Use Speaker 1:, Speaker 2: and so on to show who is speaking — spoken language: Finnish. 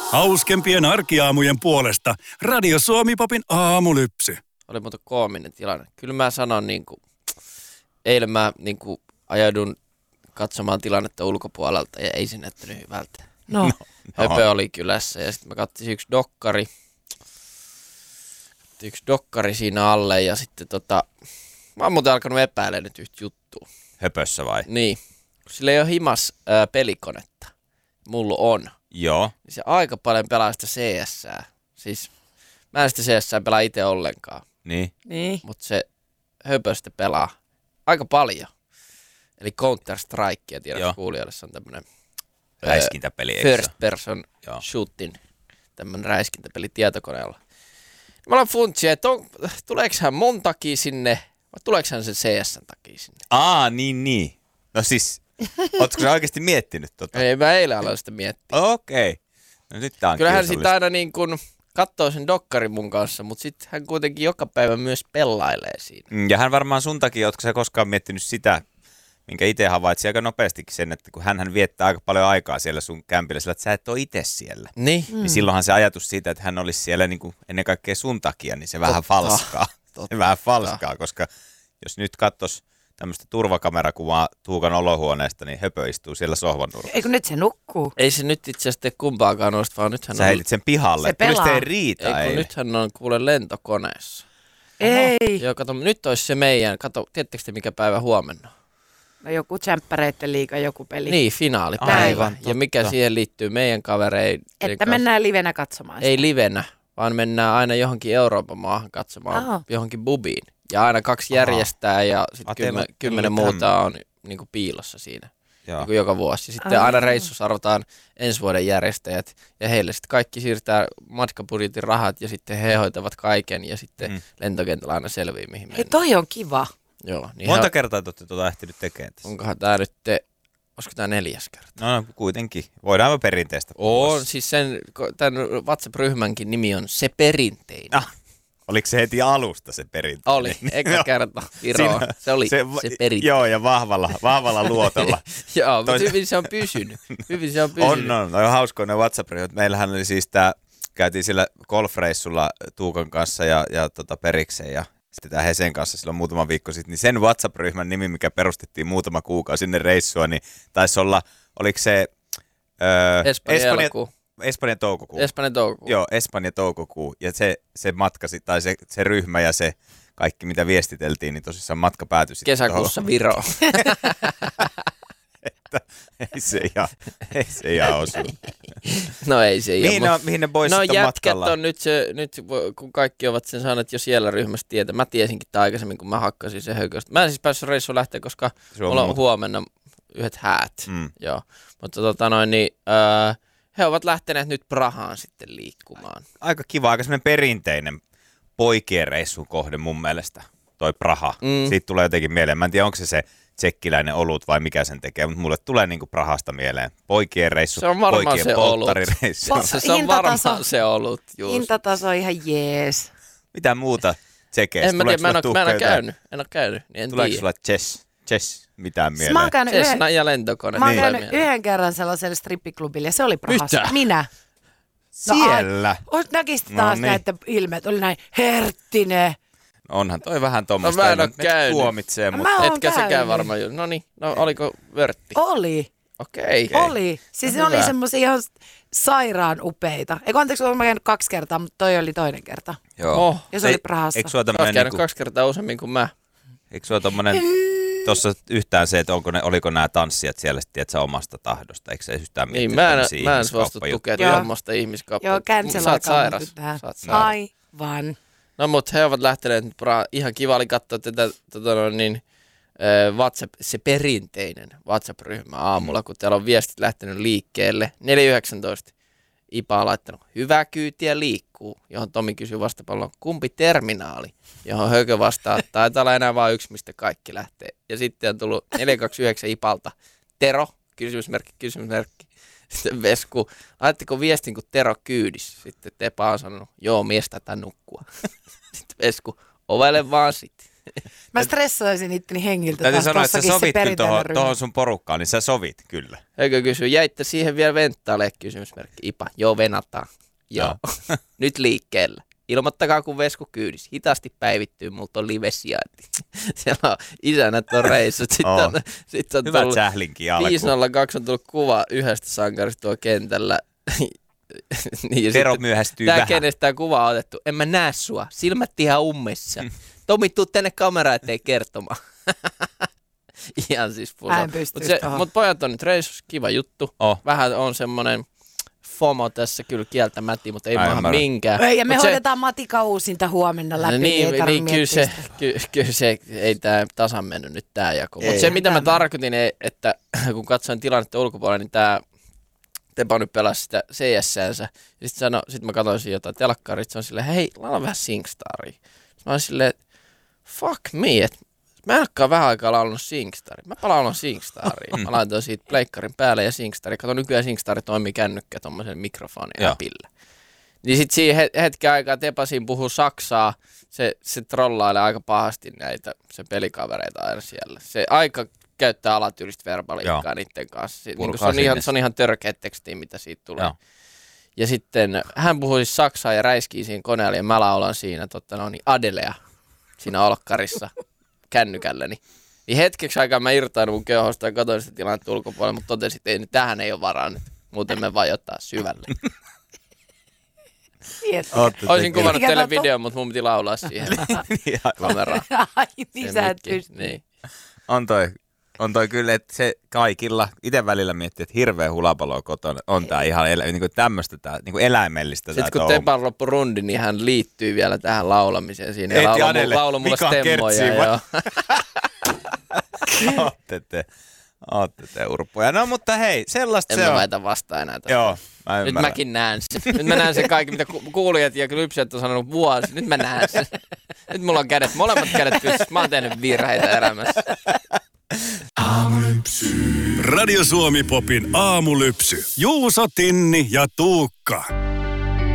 Speaker 1: Hauskempien arkiaamujen puolesta Radio Suomi-popin aamulypsy.
Speaker 2: Oli muuten koominen tilanne. Kyllä mä sanon eilen mä ajaudun katsomaan tilannetta ulkopuolelta ja ei se näyttänyt hyvältä.
Speaker 3: No.
Speaker 2: Höpö oli kylässä ja sitten mä katsoin yksi dokkari siinä alle ja sitten mä oon muuten alkanut epäilemään nyt yhtä juttua.
Speaker 4: Höpössä vai?
Speaker 2: Niin. Sillä ei ole himas pelikonetta. Mulla on.
Speaker 4: Joo.
Speaker 2: Se aika paljon pelaa sitä CS-ää. Siis mä en sitä CS-ää pelaa itse ollenkaan.
Speaker 4: Niin.
Speaker 2: Mutta se höpöstä pelaa aika paljon. Eli Counter-Strike, tiedätkö kuulijoille, se on tämmönen
Speaker 4: räiskintäpeli, eikö
Speaker 2: first person shooting, tämmönen räiskintäpeli tietokoneella. Mä olen funtsia, että tuleeko hän mun takia sinne, vai tuleeko hän sen CS:n takia sinne?
Speaker 4: Niin. No siis, ootko sä oikeasti miettinyt tota?
Speaker 2: Ei, mä eilen aloin sitä miettiä.
Speaker 4: Okei. No nyt tää on
Speaker 2: kyllähän sitten aina niin kuin katsoo sen dokkarin mun kanssa, mutta sitten hän kuitenkin joka päivä myös pelailee siinä.
Speaker 4: Ja hän varmaan sun takia, ootko sä koskaan miettinyt sitä, minkä itse havaitsi aika nopeastikin sen, että kun hän viettää aika paljon aikaa siellä sun kämpillä, sillä että sä et ole itse siellä.
Speaker 2: Niin.
Speaker 4: Niin silloinhan se ajatus siitä, että hän olisi siellä niin kuin ennen kaikkea sun takia, niin se vähän falskaa. Se vähän falskaa, koska jos nyt katsos tämmöistä turvakamerakuvaa Tuukan olohuoneesta, niin höpö istuu siellä sohvan nurkassa.
Speaker 3: Eikö nyt se nukkuu?
Speaker 2: Ei se nyt itse asiassa tee kumpaakaan noista, vaan nythän
Speaker 4: sä heitit sen pihalle.
Speaker 3: Se pelaa.
Speaker 4: Tulisi riita
Speaker 2: ei, kun nythän on kuule lentokoneessa.
Speaker 3: Ei.
Speaker 2: Joo, kato, nyt olisi se meidän, tiedättekö te mikä päivä huomenna?
Speaker 3: No joku Tsemppäreitten liiga, joku peli.
Speaker 2: Niin, finaalipäivä.
Speaker 4: Aivan,
Speaker 2: ja mikä siihen liittyy meidän kavereiden
Speaker 3: että mennään livenä katsomaan sitä.
Speaker 2: Ei livenä, vaan mennään aina johonkin Euroopan maahan katsomaan, johonkin bubiin. Ja aina 2 järjestää ja sitten 10 muuta on niin kuin piilossa siinä niin kuin joka vuosi. Sitten aina reissussa arvotaan ensi vuoden järjestäjät ja heille sitten kaikki siirtää matkabudjetin rahat ja sitten he hoitavat kaiken ja sitten lentokentällä aina selviää mihin mennään.
Speaker 3: Hei, toi on kiva.
Speaker 2: Joo, niin
Speaker 4: monta kertaa te olette ehtinyt tekemään tässä?
Speaker 2: Onkohan tää nyt olisiko tää 4. kerta?
Speaker 4: No kuitenkin. Voidaan me perinteistä puhua.
Speaker 2: On, siis tämän WhatsApp-ryhmän nimi on Se Perinteinen.
Speaker 4: Oliko se heti alusta se perinteinen?
Speaker 2: Oli, eka kerta Viroon. Se oli se perinteinen.
Speaker 4: Joo, ja vahvalla luotolla.
Speaker 2: Joo, mutta hyvin se on pysynyt.
Speaker 4: On hauskoja ne WhatsApp-ryhmät. Meillähän oli siis käytiin siellä golfreissulla Tuukan kanssa ja Perikseen ja sitten tämä Hesen kanssa silloin muutama viikko sitten, niin sen WhatsApp-ryhmän nimi, mikä perustettiin muutama kuukausi sinne reissua, niin taisi olla, oliko se Espanjan toukokuu. Joo, Espanja toukokuu. Ja se matka, tai se ryhmä ja se kaikki, mitä viestiteltiin, niin tosissaan matka päätyi sitten
Speaker 2: kesäkuussa Viroon.
Speaker 4: Ei se ihan osu.
Speaker 2: No ei se ihan.
Speaker 4: Mihin ne boys sitten matkalla?
Speaker 2: On nyt kun kaikki ovat sen saaneet jo siellä ryhmässä tietää. Mä tiesinkin tämän aikaisemmin, kun mä hakkasin sen hököstä. Mä en siis päässyt reissuun lähteä, koska mulla on huomenna yhdet häät. Joo. Mutta he ovat lähteneet nyt Prahaan sitten liikkumaan.
Speaker 4: Aika kiva, aika semmoinen perinteinen poikien reissun kohde mun mielestä, toi Praha. Siitä tulee jotenkin mieleen. Mä en tiedä, onko se tsekkiläinen olut vai mikä sen tekee, mutta mulle tulee niinku Prahasta mieleen. Poikien reissu,
Speaker 2: se on varmaan
Speaker 4: poikien
Speaker 2: se
Speaker 4: polttarireissu.
Speaker 2: Se on varmaan se olut.
Speaker 3: Hintataso on ihan jees.
Speaker 4: Mitä muuta tsekeistä?
Speaker 2: Mä en ole käynyt. Niin
Speaker 4: tuleeko sulla chess mitään mieleen?
Speaker 3: Mä oon käynyt
Speaker 2: ja lentokone.
Speaker 3: Mä oon käynyt yhden kerran sellaiselle strippiklubille ja se oli Prahassa.
Speaker 2: Mitä?
Speaker 3: Minä.
Speaker 4: Siellä?
Speaker 3: Näkisit taas näiden ilmeet, oli näin herttinen.
Speaker 4: Onhan toi vähän tommoista.
Speaker 2: No mä en oo käynyt.
Speaker 4: Tuomitsee, mutta
Speaker 2: etkä sä käy varmaan. No niin, oliko vörtti?
Speaker 3: Oli.
Speaker 2: Okei.
Speaker 3: Oli. Siis ne oli semmosia ihan sairaan upeita. Eikö anteeksi, olen käynyt 2 kertaa, mutta toi oli toinen kerta.
Speaker 4: Joo.
Speaker 3: Ja se oli Prahassa.
Speaker 4: Eikö sua
Speaker 2: tämmönen
Speaker 4: tämmönen
Speaker 2: käynyt 2 kertaa useammin kuin mä.
Speaker 4: Eikö sua tommonen tossa yhtään se, että oliko nämä tanssijat siellä sitten, että sä omasta tahdosta? Eikö se yhtään
Speaker 2: miettinyt mä en suostu tukea omasta ihmiskauppaa.
Speaker 3: Joo, cancel aikaa tähän. Aivan.
Speaker 2: No mut he ovat lähteneet nyt ihan kiva oli katsoa tätä WhatsApp, se perinteinen WhatsApp-ryhmä aamulla, kun täällä on viestit lähtenyt liikkeelle. 4.19 Ipa on laittanut hyvää kyytiä liikkuu, johon Tomi kysyy vastapallon, kumpi terminaali, johon Hökö vastaa, taitaa olla enää vain yksi, mistä kaikki lähtee. Ja sitten on tullut 4.29 Ipalta, Tero, kysymysmerkki. Sitten Vesku, laitteko viestin, kun Tero kyydissä? Sitten Tepa on sanonut, joo, mies taitaa nukkua. Sitten Vesku, ovelle vaan sitten.
Speaker 3: Mä stressaisin itteni hengiltä
Speaker 4: Täytyy
Speaker 3: taas
Speaker 4: sanoa, että sä
Speaker 3: tossakin se
Speaker 4: sovit kyllä
Speaker 3: perinteinen
Speaker 4: tohon sun porukkaan, niin sä sovit kyllä.
Speaker 2: Eikö kysy, jäitte siihen vielä venttailemaan kysymysmerkki. Ipa, joo venataan. Joo, nyt liikkeellä. Ilmoittakaa kun vesku kyydissä. Hitaasti päivittyy, multa on live-sijainti. Siellä on isänät on reissut. Sitten on
Speaker 4: hyvät sählinkin alku.
Speaker 2: 502 on tullut kuva yhdestä sankarista tuolla kentällä. Niin,
Speaker 4: Tero myöhästyy vähän.
Speaker 2: kenestä tämä kuva on otettu. En mä näe sua. Silmät ihan ummissa. Tomi, tuu tänne kameraan, ettei kertomaan. Ihan siis puhutaan. Mutta pojat on nyt reissus, kiva juttu. Vähän on semmoinen FOMO tässä kyllä kieltämättä, mutta ei maahan minkään.
Speaker 3: Ja me hoidetaan Matika uusinta huomenna läpi.
Speaker 2: Niin kyllä se ei tämä tasan mennyt nyt tämä jako. Mutta se mitä mä tarkoitin, että kun katsoin tilannetta ulkopuolella, niin tämä Tepa nyt pelasi sitä CS-säänsä. Ja sitten mä katsoin jotain telkkarit, se on silleen, hei, laula vähän SingStaria. Mä olin silleen, fuck me, että mä en olekaan vähän aikaa laulanut SingStaria. Mä laulan SingStaria. Mä laitoin siitä pleikkarin päälle ja SingStaria. Kato, nykyään SingStari toimii kännykkä tommosen mikrofonin-äpillä. Niin sit siihen hetken aikaa Tepasin puhuu saksaa. Se trollailee aika pahasti näitä sen pelikavereita aina siellä. Se aika käyttää alatyylistä verbaliikkaa niiden kanssa. Niin se on ihan törkeä tekstiä, mitä siitä tulee. Joo. Ja sitten hän puhui siis saksaa ja räiskii siinä koneella ja mä laulan siinä Adelea siinä olkkarissa kännykälläni. Niin hetkeksi aikaa mä irtaan mun keuhosta ja katsoin sitä tilannetta ulkopuolella, mutta totesin, että tähän ei ole varaa nyt. Muuten me vajottaa syvälle. Olisin kuvannut teille videon, mutta mun piti laulaa siihen kameraan.
Speaker 3: Ai, niin sä et pysty.
Speaker 2: Niin.
Speaker 4: On toi kyllä, että se kaikilla, itse välillä miettii, että hirveä hulapaloa kotona on tää ihan niinku tämmöistä, niinku eläimellistä.
Speaker 2: Sitten kun Tepan loppu rundi, niin hän liittyy vielä tähän laulamiseen siinä. Ja laulu mulle stemmoja.
Speaker 4: Ootte te urppoja. No mutta hei, sellaista
Speaker 2: se on. En mä väitä vastaan enää tästä.
Speaker 4: Joo,
Speaker 2: nyt mäkin näen sen. Nyt mä näen sen kaikki, mitä kuulijat ja lypsijät on sanonut vuosi. Nyt mä näen sen. Nyt mulla on molemmat kädet pystyssä. Mä oon tehnyt virheitä elämässä.
Speaker 1: Radio Suomi Popin aamulypsy. Juuso, Tinni ja Tuukka.